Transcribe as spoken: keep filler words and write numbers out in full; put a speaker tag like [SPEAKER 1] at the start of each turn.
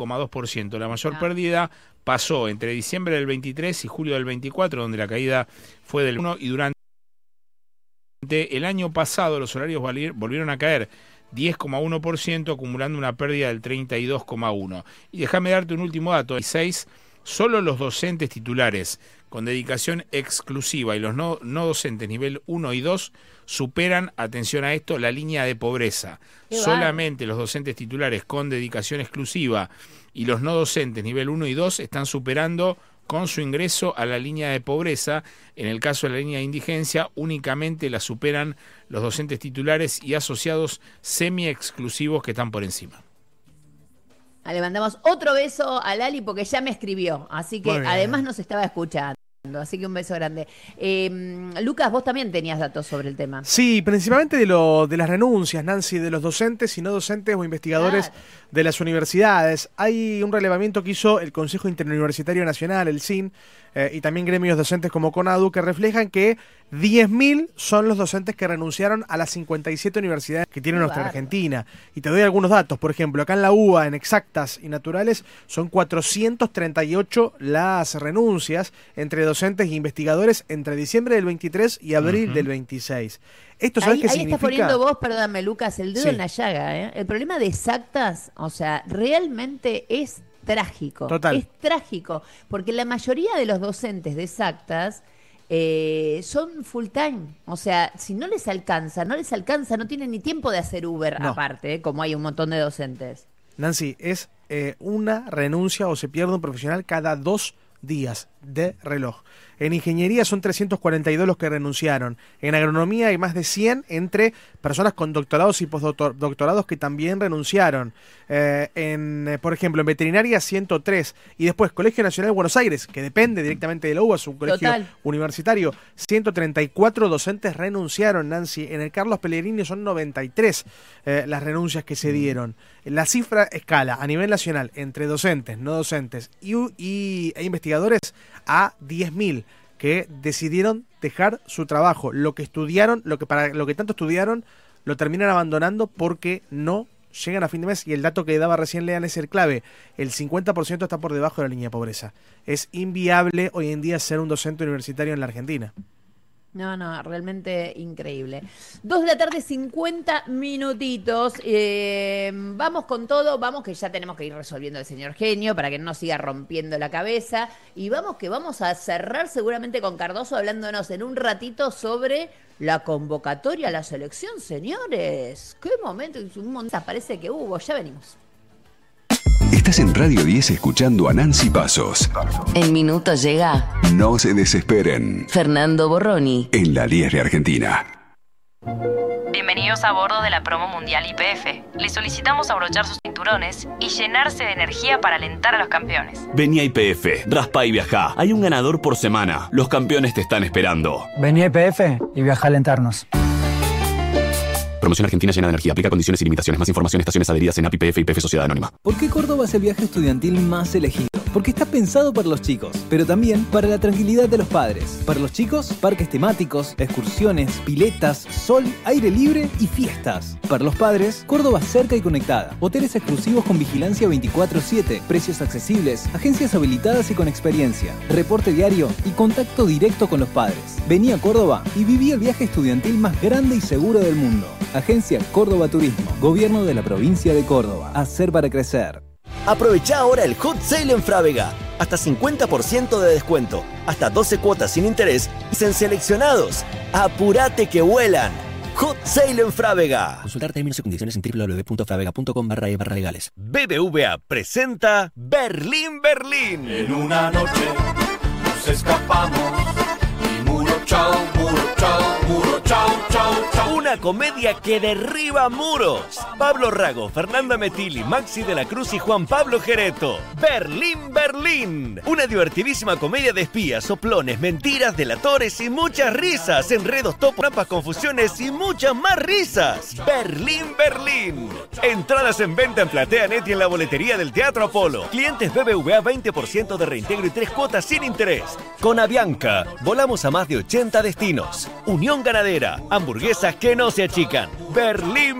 [SPEAKER 1] coma dos por ciento. La mayor
[SPEAKER 2] Ah.
[SPEAKER 1] pérdida pasó entre diciembre del veintitrés y julio del veinticuatro, donde la caída fue del uno, y durante el año pasado los salarios volvieron a caer diez coma uno por ciento, acumulando una pérdida del treinta y dos coma uno por ciento. Y déjame darte un último dato. seis, solo los docentes titulares con dedicación exclusiva y los no, no docentes nivel uno y dos superan, atención a esto, la línea de pobreza.
[SPEAKER 2] Qué
[SPEAKER 1] Solamente los docentes titulares con dedicación exclusiva y los no docentes nivel uno y dos están superando con su ingreso a la línea de pobreza. En el caso de la línea de indigencia, únicamente la superan los docentes titulares y asociados semi-exclusivos que están por encima.
[SPEAKER 2] Le mandamos otro beso a Lali porque ya me escribió, así que además nos estaba escuchando. Así que un beso grande. Eh, Lucas, vos también tenías datos sobre el tema.
[SPEAKER 3] Sí, principalmente de, lo, de las renuncias, Nancy, de los docentes y no docentes o investigadores
[SPEAKER 2] Claro.
[SPEAKER 3] de las universidades. Hay un relevamiento que hizo el Consejo Interuniversitario Nacional, el C I N, eh, y también gremios docentes como CONADU, que reflejan que diez mil son los docentes que renunciaron a las cincuenta y siete universidades que tiene
[SPEAKER 2] Qué
[SPEAKER 3] nuestra
[SPEAKER 2] bárbaro.
[SPEAKER 3] Argentina. Y te doy algunos datos. Por ejemplo, acá en la U B A, en exactas y naturales, son cuatrocientos treinta y ocho las renuncias entre docentes e investigadores entre diciembre del veintitrés y abril
[SPEAKER 1] Ujú.
[SPEAKER 3] del veintiséis. ¿Esto sabes
[SPEAKER 2] Ahí,
[SPEAKER 3] qué
[SPEAKER 2] ahí
[SPEAKER 3] significa?
[SPEAKER 2] estás poniendo vos, perdóname Lucas, el dedo
[SPEAKER 3] Sí.
[SPEAKER 2] en la llaga. ¿eh? El problema de exactas, o sea, realmente es trágico.
[SPEAKER 3] Total.
[SPEAKER 2] Es trágico, porque la mayoría de los docentes de exactas eh, son full time. O sea, si no les alcanza, no les alcanza, no tienen ni tiempo de hacer Uber
[SPEAKER 3] No.
[SPEAKER 2] aparte, ¿eh? Como hay un montón de docentes.
[SPEAKER 3] Nancy, es eh, una renuncia o se pierde un profesional cada dos días de reloj. En ingeniería son trescientos cuarenta y dos los que renunciaron. En agronomía hay más de cien entre personas con doctorados y postdoctorados que también renunciaron. Eh, en, eh, por ejemplo, en veterinaria ciento tres. Y después Colegio Nacional de Buenos Aires, que depende directamente de la U B A, es un colegio
[SPEAKER 2] Total.
[SPEAKER 3] universitario. ciento treinta y cuatro docentes renunciaron, Nancy. En el Carlos Pellegrini son noventa y tres eh, las renuncias que se dieron. La cifra escala a nivel nacional entre docentes, no docentes y, y, e investigadores a diez mil que decidieron dejar su trabajo. Lo que estudiaron, lo que para lo que tanto estudiaron, lo terminan abandonando porque no llegan a fin de mes. Y el dato que daba recién Lean es el clave. El cincuenta por ciento está por debajo de la línea de pobreza. Es inviable hoy en día ser un docente universitario en la Argentina.
[SPEAKER 2] No, no, realmente increíble. Dos de la tarde, cincuenta minutitos. Eh, vamos con todo, vamos que ya tenemos que ir resolviendo el señor genio para que no nos siga rompiendo la cabeza. Y vamos que vamos a cerrar seguramente con Cardoso hablándonos en un ratito sobre la convocatoria a la selección, señores. Qué momento, un montón parece que hubo, ya venimos.
[SPEAKER 4] Estás en Radio diez escuchando a Nancy Pasos.
[SPEAKER 5] En minutos llega
[SPEAKER 4] No se desesperen.
[SPEAKER 5] Fernando Borroni.
[SPEAKER 4] En la diez de Argentina.
[SPEAKER 6] Bienvenidos a bordo de la promo mundial Y P F. Les solicitamos abrochar sus cinturones y llenarse de energía para alentar a los campeones.
[SPEAKER 7] Vení a Y P F, raspa y viajá. Hay un ganador por semana. Los campeones te están esperando.
[SPEAKER 8] Vení a Y P F y viaja a alentarnos.
[SPEAKER 7] Promoción Argentina llena de energía. Aplica condiciones y limitaciones. Más información, estaciones adheridas en A P I P F y P F Sociedad Anónima.
[SPEAKER 9] ¿Por qué Córdoba es el viaje estudiantil más elegido? Porque está pensado para los chicos, pero también para la tranquilidad de los padres. Para los chicos, parques temáticos, excursiones, piletas, sol, aire libre y fiestas. Para los padres, Córdoba cerca y conectada. Hoteles exclusivos con vigilancia veinticuatro siete, precios accesibles, agencias habilitadas y con experiencia, reporte diario y contacto directo con los padres. Vení a Córdoba y viví el viaje estudiantil más grande y seguro del mundo. Agencia Córdoba Turismo, Gobierno de la Provincia de Córdoba. Hacer para crecer.
[SPEAKER 10] Aprovecha ahora el Hot Sale en Frávega. Hasta cincuenta por ciento de descuento, hasta doce cuotas sin interés y en seleccionados. ¡Apurate que vuelan! Hot Sale en Frávega.
[SPEAKER 11] Consultar términos y condiciones en w w w punto fravega punto com barra e barra legales.
[SPEAKER 10] B B V A presenta Berlín, Berlín.
[SPEAKER 12] En una noche nos escapamos y muro chao, muro chao, muro chao, chao, chao.
[SPEAKER 10] Una comedia que derriba muros. Pablo Rago, Fernanda Metilli, Maxi de la Cruz y Juan Pablo Gereto. Berlín, Berlín. Una divertidísima comedia de espías, soplones, mentiras, delatores y muchas risas. Enredos, topos, trampas, confusiones y muchas más risas. Berlín, Berlín. Entradas en venta en PlateaNet y en la boletería del Teatro Apolo. Clientes B B V A veinte por ciento de reintegro y tres cuotas sin interés. Con Avianca, volamos a más de ochenta destinos. Unión Ganadera, hamburguesas que no se achican. Berlín,